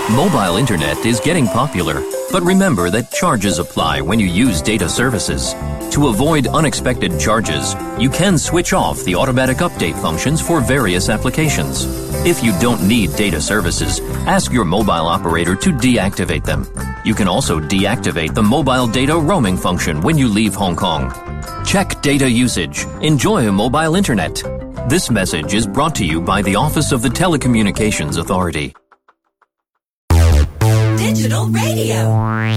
Mobile internet is getting popular, but remember that charges apply when you use data services. To avoid unexpected charges, you can switch off the automatic update functions for various applications. If you don't need data services, ask your mobile operator to deactivate them. You can also deactivate the mobile data roaming function when you leave Hong Kong. Check data usage. Enjoy mobile internet. This message is brought to you by the Office of the Telecommunications Authority. Digital radio.